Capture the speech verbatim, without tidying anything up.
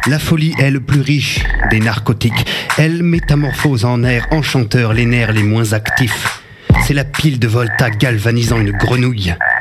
La folie est le plus riche des narcotiques. Elle métamorphose en air enchanteur les nerfs les moins actifs. C'est la pile de Volta galvanisant une grenouille.